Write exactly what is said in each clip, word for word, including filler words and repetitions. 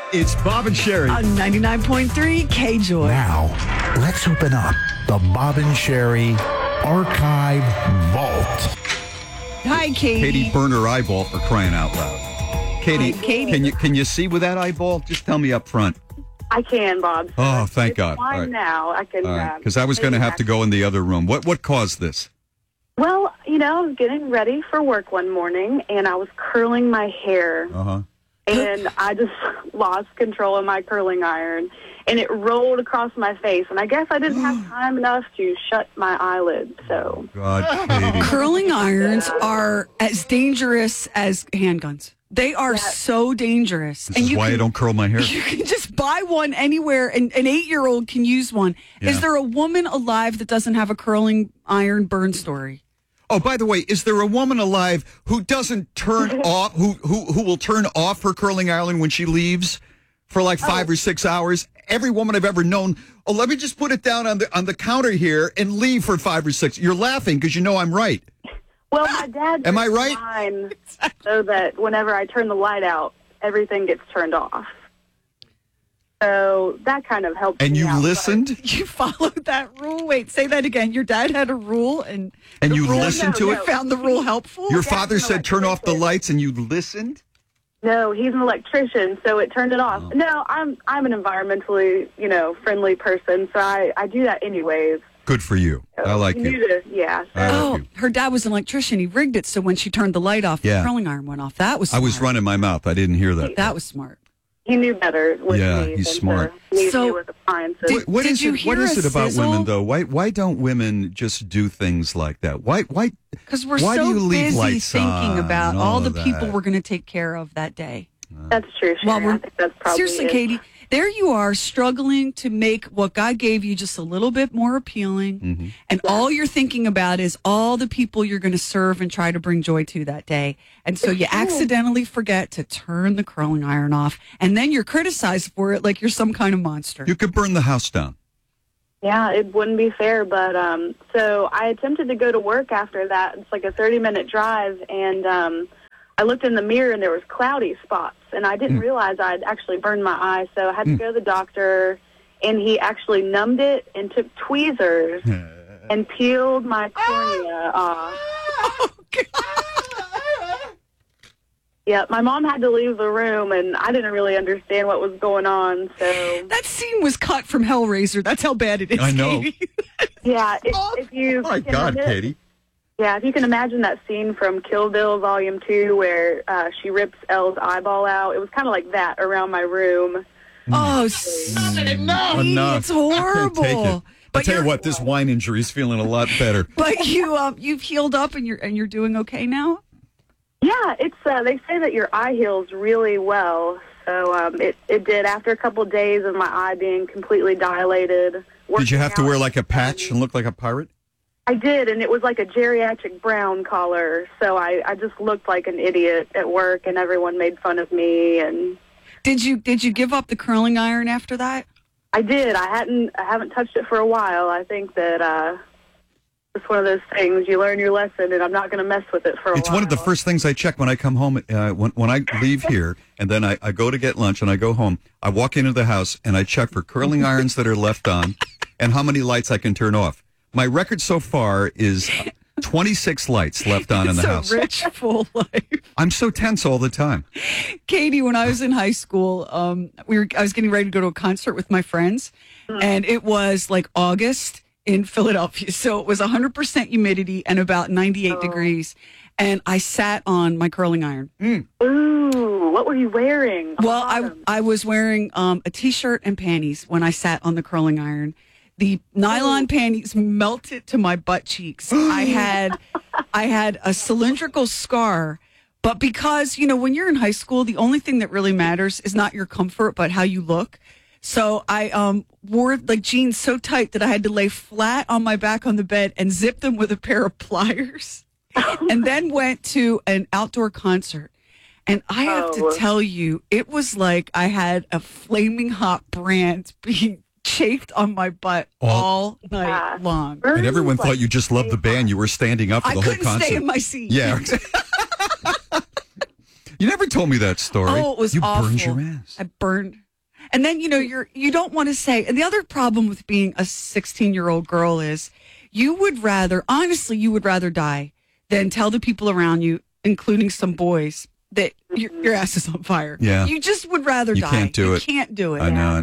It's Bob and Sherry. On ninety-nine point three K-Joy. Now, let's open up the Bob and Sherry Archive Vault. Hi, Katie. Katie burned her eyeball for crying out loud. Katie, Hi, Katie. can you can you see with that eyeball? Just tell me up front. I can, Bob. Oh, thank it's God. Fine All right. now. I can. All right, because um, I was going to have to go in the other room. What what caused this? Well, you know, I was getting ready for work one morning, and I was curling my hair, Uh huh. and I just lost control of my curling iron, and it rolled across my face. And I guess I didn't have time enough to shut my eyelids. So, God, Katie. Curling irons are as dangerous as handguns. They are so dangerous. This is why can, I don't curl my hair. You can just buy one anywhere, and an eight-year-old can use one. Yeah. Is there a woman alive that doesn't have a curling iron burn story? Oh, by the way, is there a woman alive who doesn't turn off, who, who who will turn off her curling iron when she leaves for like five Oh. or six hours? Every woman I've ever known, oh, let me just put it down on the on the counter here and leave for five or six. You're laughing because you know I'm right. well, my dad. Am I did right? mine so that whenever I turn the light out, everything gets turned off. So that kind of helped. And me you out, but- listened? You followed that rule? Wait, say that again. Your dad had a rule, and And the you rule- listened No, to no. it? found the rule helpful? Your Dad's father an said turn off the electrician. lights and you listened? No, he's an electrician, so it turned it off. Oh. No, I'm I'm an environmentally, you know, friendly person, so I, I do that anyways. Good for you. I like you. you. Need to, yeah. So. I like Oh, you. her dad was an electrician. He rigged it so when she turned the light off, Yeah. the curling iron went off. That was I smart. was running my mouth. I didn't hear that. That was smart. He knew better with Yeah, me he's than smart. to leave So, me with appliances. did- What is you it? What hear is a it about sizzle? women though? Why why don't women just do things like that? Why why Because we're Why so do you leave busy lights thinking on about and all all the of people that? we're going to take care of that day. That's true, Sherry. Well, we're- I think that's probably Seriously, it. Katie, there you are struggling to make what God gave you just a little bit more appealing. Mm-hmm. And all you're thinking about is all the people you're going to serve and try to bring joy to that day. And so you accidentally forget to turn the curling iron off. And then you're criticized for it like you're some kind of monster. you could burn the house down? Yeah, it wouldn't be fair, but um, so I attempted to go to work after that. It's like a thirty-minute drive, and um, I looked in the mirror, and there was cloudy spots, and I didn't realize I'd actually burned my eye, so I had to go to the doctor, and he actually numbed it and took tweezers and peeled my cornea off. Oh, Yeah, my mom had to leave the room, and I didn't really understand what was going on, so... That scene was cut from Hellraiser. That's how bad it is. I know. Katie. Yeah, if, if you... Oh my can God, admit- Katie. Yeah, if you can imagine that scene from Kill Bill Volume two where uh, she rips Elle's eyeball out, it was kind of like that around my room. Oh, stop it. No. Enough. It's horrible. I can't take it. I'll But tell you you're- what, this wine injury's feeling a lot better. But you, um, you've healed up and you're and you're doing okay now. Yeah, it's uh, they say that your eye heals really well. So um, it, it did after a couple of days of my eye being completely dilated. Did you working have to out. wear like a patch and look like a pirate? I did, and it was like a geriatric brown collar. So I, I just looked like an idiot at work, and everyone made fun of me. And Did you did you give up the curling iron after that? I did. I hadn't I haven't touched it for a while. I think that uh, it's one of those things you learn your lesson, and I'm not going to mess with it for a It's while. one of the first things I check when I come home. Uh, when, when I leave here, and then I, I go to get lunch, and I go home. I walk into the house, and I check for curling irons that are left on, and how many lights I can turn off. My record so far is twenty-six lights left on in the it's house. a rich, full life. I'm so tense all the time. Katie, when I was in high school, um, we were I was getting ready to go to a concert with my friends, and it was like August in Philadelphia, so it was one hundred percent humidity and about ninety-eight degrees, and I sat on my curling iron. Ooh, what were you wearing? Well, I Bottom. I was wearing um, a t-shirt and panties when I sat on the curling iron. The nylon panties melted to my butt cheeks. I had I had a cylindrical scar, but because, you know, when you're in high school, the only thing that really matters is not your comfort, but how you look. So I um, wore like jeans so tight that I had to lay flat on my back on the bed and zip them with a pair of pliers, and then went to an outdoor concert. And I have Oh. to tell you, it was like I had a flaming hot brand being chafed on my butt All- all night Yeah. long. And everyone thought you just loved the band. You were standing up for I the whole couldn't concert. stay in my seat. Yeah. You never told me that story. Oh, it was you awful. burned your ass. I burned. And then, you know, you're, you don't want to say, and the other problem with being a sixteen year old girl is you would rather, honestly, you would rather die than tell the people around you, including some boys, that your, your ass is on fire. Yeah. You just would rather You die. can't do you it. You can't do it. I know it.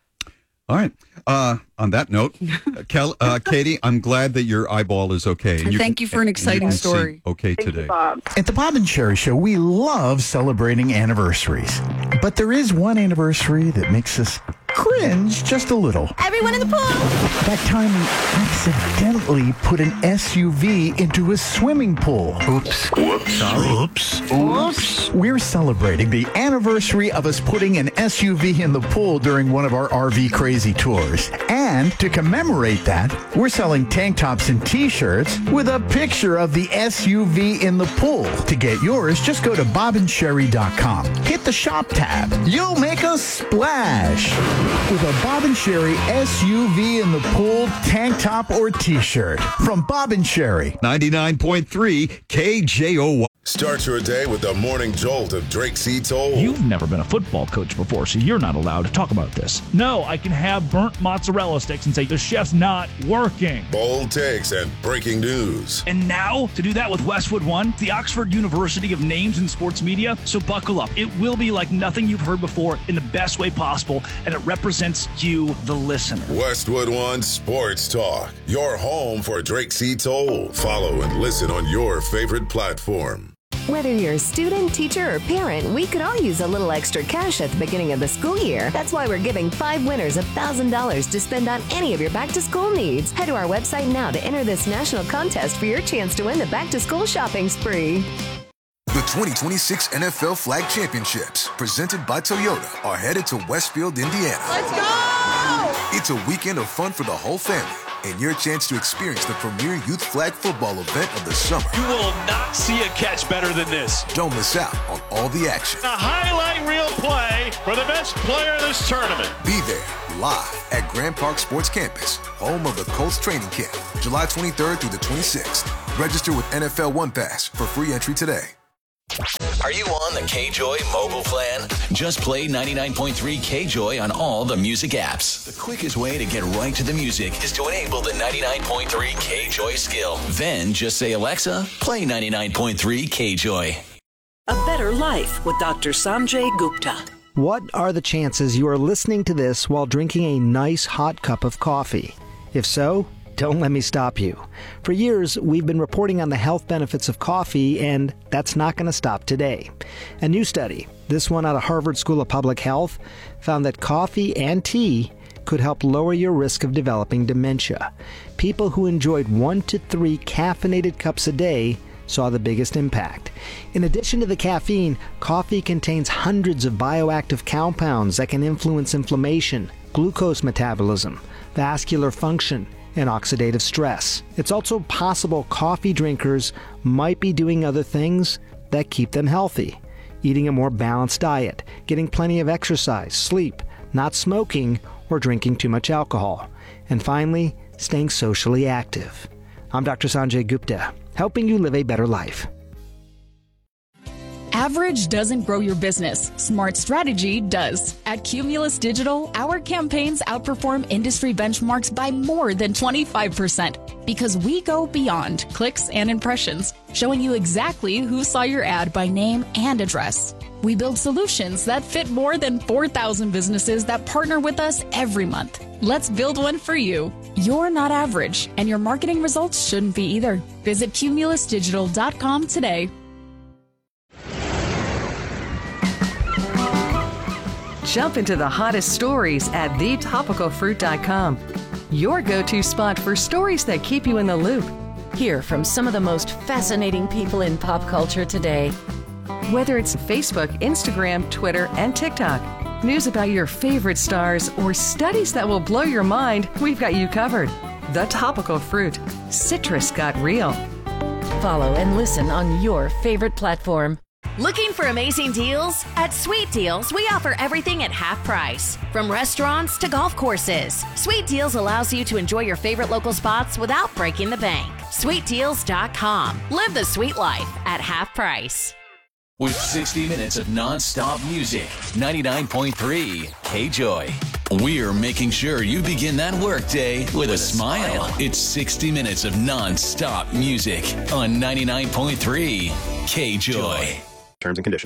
All right. Uh, on that note, Kel, uh, Katie, I'm glad that your eyeball is okay. And thank can- you for an and exciting you can story. see Okay Thank today. you, Bob. At the Bob and Sherry Show, we love celebrating anniversaries. But there is one anniversary that makes us cringe just a little. Everyone in the pool! That time we accidentally put an S U V into a swimming pool. Oops. Whoops. Sorry. Oops. Oops. We're celebrating the anniversary of us putting an S U V in the pool during one of our R V crazy tours. And to commemorate that, we're selling tank tops and t-shirts with a picture of the S U V in the pool. To get yours, just go to bob and sherry dot com. Hit the shop tab. You'll make a splash with a Bob and Sherry S U V in the pool tank top or t-shirt from Bob and Sherry. ninety-nine point three K J O Y. Start your day with the morning jolt of Drake C. Toll. You've never been a football coach before, so you're not allowed to talk about this. No, I can have burnt mozzarella sticks and say the chef's not working. Bold takes and breaking news. And now, to do that with Westwood One, the Oxford University of Names in Sports Media, so buckle up. It will be like nothing you've heard before in the best way possible, and it represents you, the listener. Westwood One Sports Talk, your home for Drake C. Toll. Follow and listen on your favorite platform. Whether you're a student, teacher, or parent, we could all use a little extra cash at the beginning of the school year. That's why we're giving five winners one thousand dollars to spend on any of your back-to-school needs. Head to our website now to enter this national contest for your chance to win the back-to-school shopping spree. The twenty twenty-six N F L Flag Championships, presented by Toyota, are headed to Westfield, Indiana. Let's go! It's a weekend of fun for the whole family and your chance to experience the premier youth flag football event of the summer. You will not see a catch better than this. Don't miss out on all the action. A highlight reel play for the best player in this tournament. Be there live at Grand Park Sports Campus, home of the Colts training camp, July twenty-third through the twenty-sixth. Register with N F L One Pass for free entry today. Are you on the K-Joy mobile plan? Just play ninety-nine point three K-Joy on all the music apps. The quickest way to get right to the music is to enable the ninety-nine point three K-Joy skill. Then just say, Alexa, play ninety-nine point three K-Joy. A Better Life with Doctor Sanjay Gupta. What are the chances you are listening to this while drinking a nice hot cup of coffee? If so, don't let me stop you. For years, we've been reporting on the health benefits of coffee, and that's not going to stop today. A new study, this one out of Harvard School of Public Health, found that coffee and tea could help lower your risk of developing dementia. People who enjoyed one to three caffeinated cups a day saw the biggest impact. In addition to the caffeine, coffee contains hundreds of bioactive compounds that can influence inflammation, glucose metabolism, vascular function, and oxidative stress. It's also possible coffee drinkers might be doing other things that keep them healthy. Eating a more balanced diet, getting plenty of exercise, sleep, not smoking, or drinking too much alcohol. And finally, staying socially active. I'm Doctor Sanjay Gupta, helping you live a better life. Average doesn't grow your business. Smart strategy does. At Cumulus Digital, our campaigns outperform industry benchmarks by more than twenty-five percent because we go beyond clicks and impressions, showing you exactly who saw your ad by name and address. We build solutions that fit more than four thousand businesses that partner with us every month. Let's build one for you. You're not average, and your marketing results shouldn't be either. Visit cumulus digital dot com today. Jump into the hottest stories at the topical fruit dot com. Your go-to spot for stories that keep you in the loop. Hear from some of the most fascinating people in pop culture today. Whether it's Facebook, Instagram, Twitter, and TikTok, news about your favorite stars, or studies that will blow your mind, we've got you covered. The Topical Fruit. Citrus got real. Follow and listen on your favorite platform. Looking for amazing deals? At Sweet Deals, we offer everything at half price. From restaurants to golf courses, Sweet Deals allows you to enjoy your favorite local spots without breaking the bank. sweet deals dot com. Live the sweet life at half price. With sixty minutes of non-stop music, ninety-nine point three K-Joy. We're making sure you begin that workday with, with a, a smile. smile. It's sixty minutes of non-stop music on ninety-nine point three K-Joy. Terms and conditions.